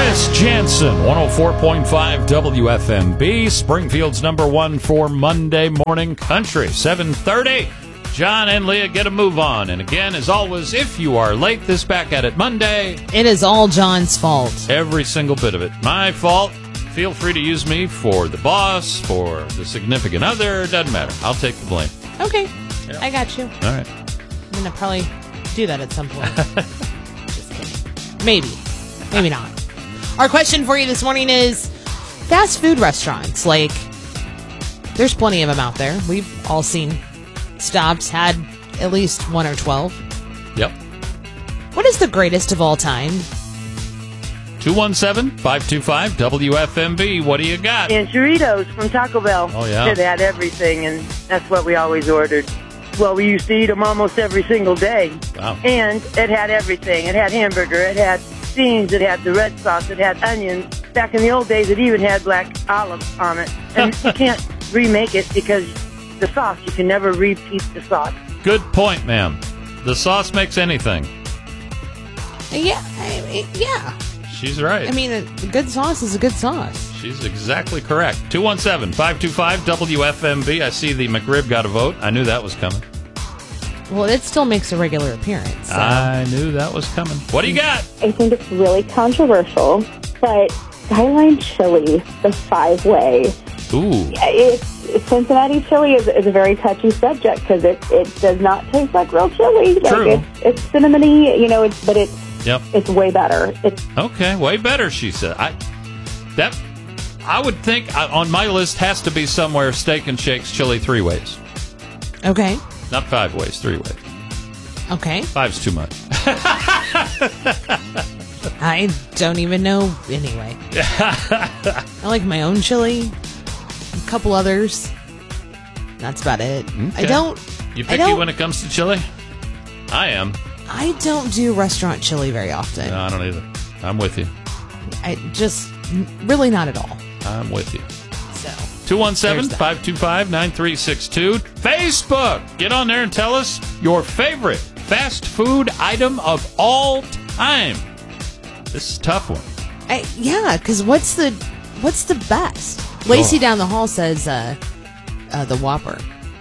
Chris Jansen, 104.5 WFMB, Springfield's number one for Monday Morning Country, 7:30. John and Leah get a move on. And again, as always, if you are late this Back at It Monday, it is all John's fault. Every single bit of it. My fault. Feel free to use me for the boss, for the significant other. Doesn't matter. I'll take the blame. Okay. Yeah. I got you. All right. I'm going to probably do that at some point. Just kidding. Maybe. Maybe not. Our question for you this morning is fast food restaurants. Like, there's plenty of them out there. We've all seen stops, had at least 1 or 12. Yep. What is the greatest of all time? 217-525-WFMB. What do you got? And Doritos from Taco Bell. Oh, yeah. It had everything, and that's what we always ordered. Well, we used to eat them almost every single day. Wow. And it had everything. It had hamburger. It had beans. It had the red sauce. It had onions. Back in the old days, it even had black olives on it. And you can't remake it because the sauce, you can never repeat the sauce. Good point, ma'am. The sauce makes anything. Yeah. Yeah. She's right. I mean, a good sauce is a good sauce. She's exactly correct. 217-525-WFMB. I see the McRib got a vote. I knew that was coming. Well, it still makes a regular appearance. So. I knew that was coming. What do you got? I think it's really controversial, but Skyline Chili, the 5-way. Ooh. Cincinnati chili is a very touchy subject because it does not taste like real chili. True. Like it's cinnamony, but it's Yep. It's way better. Okay, way better, she said. I would think on my list has to be somewhere Steak and Shake's chili 3 ways. Okay. Not 5 ways, 3 ways. Okay. 5's too much. I don't even know anyway. I like my own chili, a couple others. That's about it. Okay. I don't. You picky when it comes to chili? I am. I don't do restaurant chili very often. No, I don't either. I'm with you. I just really not at all. I'm with you. So 217-525-9362. Facebook. Get on there and tell us your favorite fast food item of all time. This is a tough one. Yeah, because what's the best? Lacey down the hall says the Whopper.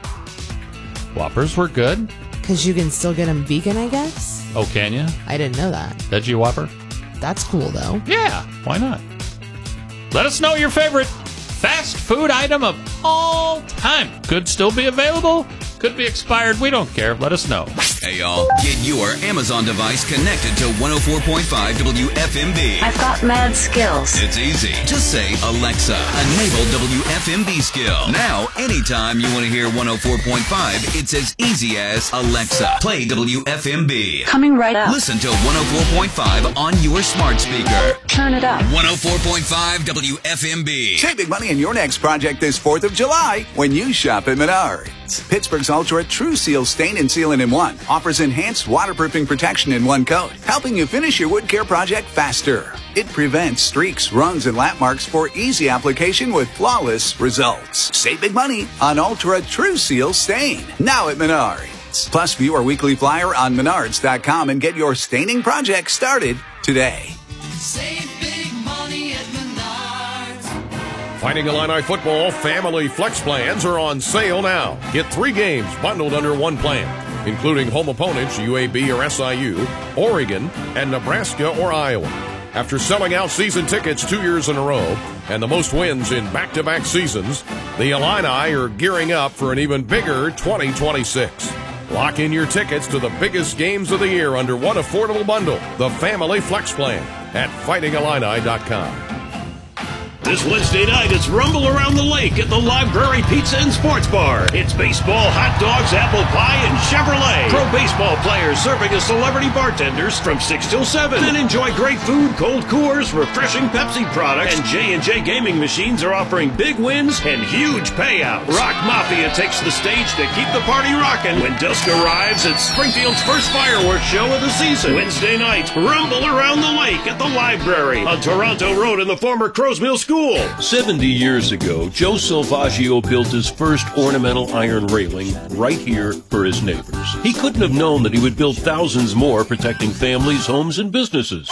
Whoppers were good. Because you can still get them vegan, I guess. Oh, can you? I didn't know that. Veggie Whopper? That's cool, though. Yeah, why not? Let us know your favorite fast food item of all time. Could still be available. Could be expired. We don't care. Let us know. Hey, y'all. Get your Amazon device connected to 104.5 WFMB. I've got mad skills. It's easy. Just say, Alexa, enable WFMB skill. Now, anytime you want to hear 104.5, it's as easy as, Alexa, play WFMB. Coming right up. Listen to 104.5 on your smart speaker. Turn it up. 104.5 WFMB. Save big money in your next project this 4th of July when you shop at Menards. Pittsburgh's Ultra True Seal Stain and Sealant in 1 offers enhanced waterproofing protection in 1 coat, helping you finish your wood care project faster. It prevents streaks, runs, and lap marks for easy application with flawless results. Save big money on Ultra True Seal Stain, now at Menards. Plus, view our weekly flyer on Menards.com and get your staining project started today. Save big money at Menards. Fighting Illini football family flex plans are on sale now. Get 3 games bundled under 1 plan, including home opponents UAB or SIU, Oregon, and Nebraska or Iowa. After selling out season tickets 2 years in a row and the most wins in back-to-back seasons, the Illini are gearing up for an even bigger 2026. Lock in your tickets to the biggest games of the year under one affordable bundle, the Family Flex Plan, at fightingillini.com. This Wednesday night, it's Rumble Around the Lake at the Library Pizza and Sports Bar. It's baseball, hot dogs, apple pie, and Chevrolet. Pro baseball players serving as celebrity bartenders from 6 till 7. Then enjoy great food, cold Coors, refreshing Pepsi products, and J&J gaming machines are offering big wins and huge payouts. Rock Mafia takes the stage to keep the party rocking when dusk arrives at Springfield's first fireworks show of the season. Wednesday night, Rumble Around the Lake at the Library on Toronto Road in the former Crows Mill School. 70 years ago, Joe Silvaggio built his first ornamental iron railing right here for his neighbors. He couldn't have known that he would build thousands more protecting families, homes, and businesses.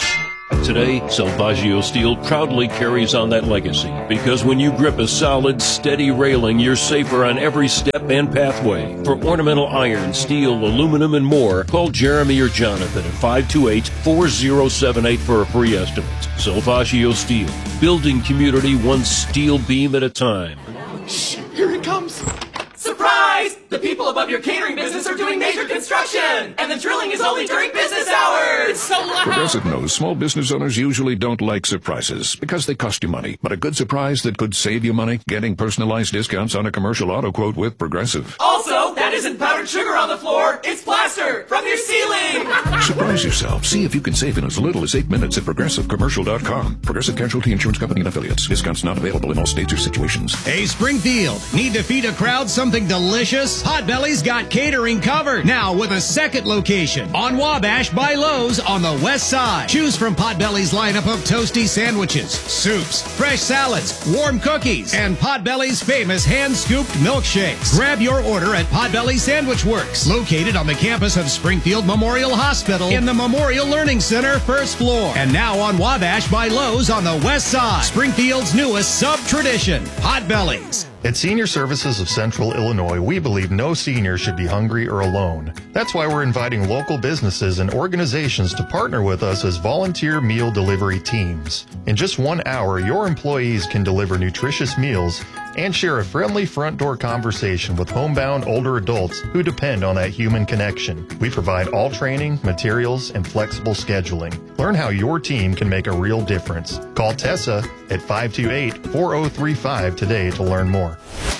Today, Salvaggio Steel proudly carries on that legacy because when you grip a solid, steady railing, you're safer on every step and pathway. For ornamental iron, steel, aluminum, and more, call Jeremy or Jonathan at 528-4078 for a free estimate. Salvaggio Steel, building community one steel beam at a time. Shh, here it comes. Surprise! The people above your catering business are doing major construction, and the drilling is only during business hours. So loud. Progressive knows small business owners usually don't like surprises because they cost you money. But a good surprise that could save you money? Getting personalized discounts on a commercial auto quote with Progressive. Also, that isn't powdered sugar on the floor. It's plaster from your ceiling. Surprise yourself. See if you can save in as little as 8 minutes at ProgressiveCommercial.com. Progressive Casualty Insurance Company and Affiliates. Discounts not available in all states or situations. Hey, Springfield. Need to feed a crowd something delicious? Potbelly's got catering covered. Now with a second location on Wabash by Lowe's on the west side. Choose from Potbelly's lineup of toasty sandwiches, soups, fresh salads, warm cookies, and Potbelly's famous hand-scooped milkshakes. Grab your order at Potbelly Sandwich Works, located on the campus of Springfield Memorial Hospital in the Memorial Learning Center, first floor. And now on Wabash by Lowe's on the west side. Springfield's newest sub-tradition, Potbelly's. At Senior Services of Central Illinois, we believe no senior should be hungry or alone. That's why we're inviting local businesses and organizations to partner with us as volunteer meal delivery teams. In just 1 hour, your employees can deliver nutritious meals and share a friendly front door conversation with homebound older adults who depend on that human connection. We provide all training, materials, and flexible scheduling. Learn how your team can make a real difference. Call Tessa at 528-4035 today to learn more.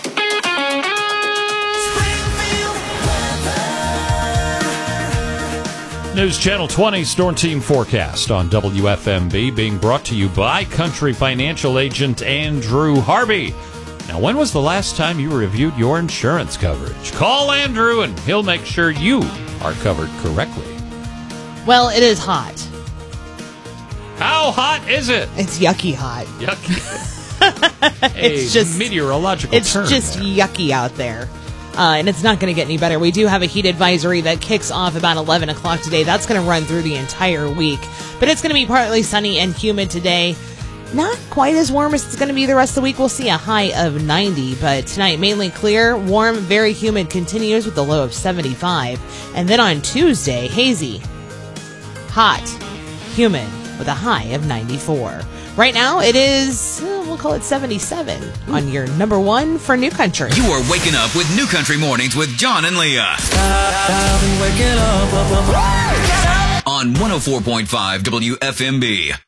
News Channel 20 Storm Team Forecast on WFMB being brought to you by Country Financial Agent Andrew Harvey. Now, when was the last time you reviewed your insurance coverage? Call Andrew and he'll make sure you are covered correctly. Well, it is hot. How hot is it? It's yucky hot. Yucky. It's just meteorological It's term just there. yucky out there. And it's not going to get any better. We do have a heat advisory that kicks off about 11 o'clock today. That's going to run through the entire week. But it's going to be partly sunny and humid today. Not quite as warm as it's going to be the rest of the week. We'll see a high of 90, but tonight mainly clear, warm, very humid continues with a low of 75. And then on Tuesday, hazy, hot, humid with a high of 94. Right now it is, we'll call it 77 on your number one for New Country. You are waking up with New Country Mornings with John and Leah. I've been waking up. On 104.5 WFMB.